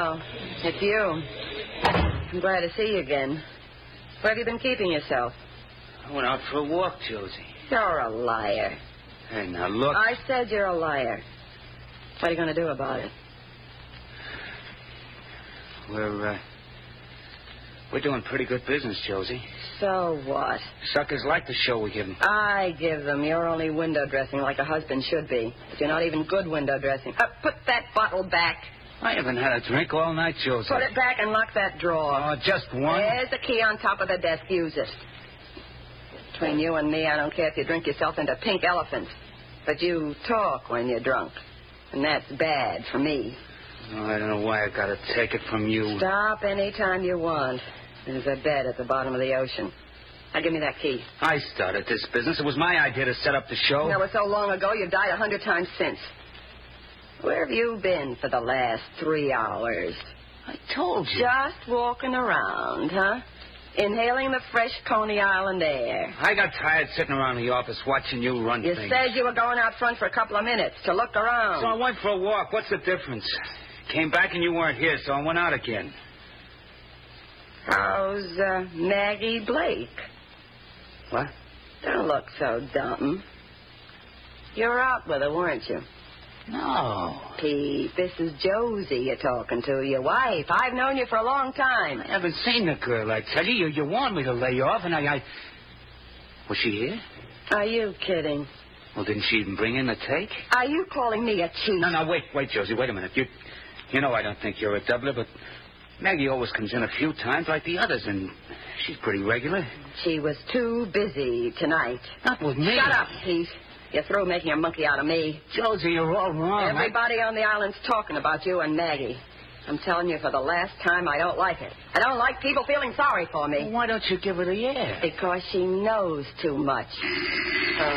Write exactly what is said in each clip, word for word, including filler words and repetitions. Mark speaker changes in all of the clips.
Speaker 1: Oh, it's you. I'm glad to see you again. Where have you been keeping yourself?
Speaker 2: I went out for a walk, Josie.
Speaker 1: You're a liar.
Speaker 2: Hey, now look.
Speaker 1: I said you're a liar. What are you going to do about it?
Speaker 2: We're, uh... We're doing pretty good business, Josie.
Speaker 1: So what?
Speaker 2: Suckers like the show we give them.
Speaker 1: I give them. You're only window dressing like a husband should be. But you're not even good window dressing. Uh, put that bottle back.
Speaker 2: I haven't had a drink all night, Josie.
Speaker 1: Put it back and lock that drawer.
Speaker 2: Oh, just one?
Speaker 1: There's the key on top of the desk. Use it. Between you and me, I don't care if you drink yourself into pink elephants. But you talk when you're drunk. And that's bad for me.
Speaker 2: Oh, I don't know why I gotta take it from you.
Speaker 1: Stop any time you want. There's a bed at the bottom of the ocean. Now, give me that key.
Speaker 2: I started this business. It was my idea to set up the show.
Speaker 1: That was so long ago, you've died a hundred times since. Where have you been for the last three hours?
Speaker 2: I told you.
Speaker 1: Just walking around, huh? Inhaling the fresh Coney Island air.
Speaker 2: I got tired sitting around the office watching you run
Speaker 1: You
Speaker 2: things.
Speaker 1: said you were going out front for a couple of minutes to look around.
Speaker 2: So I went for a walk. What's the difference? Came back and you weren't here, so I went out again.
Speaker 1: How's uh, Maggie Blake?
Speaker 2: What?
Speaker 1: Don't look so dumb. You were out with her, weren't you?
Speaker 2: No.
Speaker 1: Pete, this is Josie you're talking to, your wife. I've known you for a long time.
Speaker 2: I haven't seen the girl, I tell you. You, you want me to lay off, and I, I... Was she here?
Speaker 1: Are you kidding?
Speaker 2: Well, didn't she even bring in the take?
Speaker 1: Are you calling me a cheat?
Speaker 2: No, no, wait, wait, Josie, wait a minute. You, you know I don't think you're a doubler, but Maggie always comes in a few times like the others, and she's pretty regular.
Speaker 1: She was too busy tonight.
Speaker 2: Not with me.
Speaker 1: Shut up, Pete. You're through making a monkey out of me.
Speaker 2: Josie, you're all wrong.
Speaker 1: Everybody
Speaker 2: I...
Speaker 1: on the island's talking about you and Maggie. I'm telling you for the last time, I don't like it. I don't like people feeling sorry for me.
Speaker 2: Well, why don't you give her the air?
Speaker 1: Because she knows too much. Uh,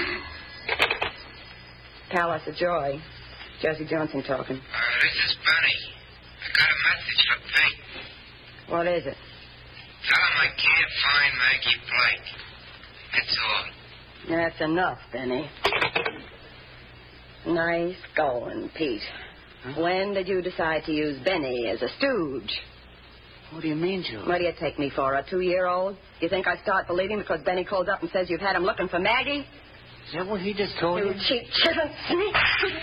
Speaker 1: Palace of Joy. Josie Johnson talking.
Speaker 3: Uh, this is Benny. I got a message for Pete.
Speaker 1: What is it?
Speaker 3: Tell him I can't find Maggie Blake. That's all.
Speaker 1: That's enough, Benny. Nice going, Pete. Huh? When did you decide to use Benny as a stooge?
Speaker 2: What do you mean, Joe?
Speaker 1: What do you take me for, a two-year-old? You think I start believing because Benny calls up and says you've had him looking for Maggie?
Speaker 2: Is that what he just told you?
Speaker 1: You cheap chicken sneak.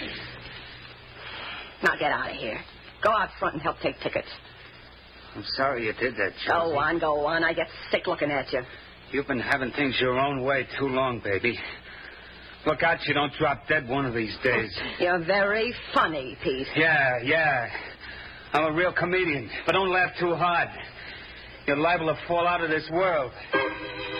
Speaker 1: Now get out of here. Go out front and help take tickets.
Speaker 2: I'm sorry you did that, Josie.
Speaker 1: Go on, go on. I get sick looking at you.
Speaker 2: You've been having things your own way too long, baby. Look out you don't drop dead one of these days.
Speaker 1: You're very funny, Pete.
Speaker 2: Yeah, yeah. I'm a real comedian, but don't laugh too hard. You're liable to fall out of this world.